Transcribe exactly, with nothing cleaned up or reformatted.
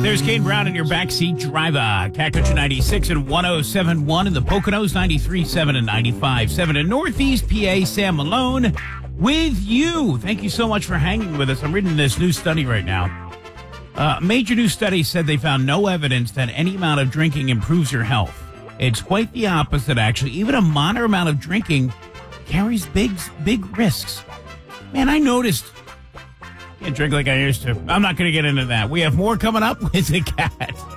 There's Kane Brown in your backseat driver. Cat Country ninety-six and one oh seven point one in the Poconos, ninety-three point seven and ninety-five point seven in Northeast P A. Sam Malone with you. Thank you so much for hanging with us. I'm reading this new study right now. Uh, a major new study said they found no evidence that any amount of drinking improves your health. It's quite the opposite, actually. Even a moderate amount of drinking carries big, big risks. Man, I noticed. Can't drink like I used to. I'm not going to get into that. We have more coming up with the Cat.